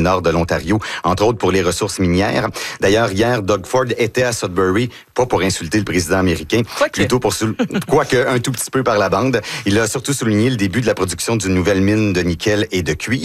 nord de l'Ontario, entre autres pour les ressources minières. D'ailleurs, hier, Doug Ford était à Sudbury, pas pour insulter le président américain, plutôt pour quoique un tout petit peu par la bande. Il a surtout souligné le début de la production d'une nouvelle mine de nickel et de cuivre.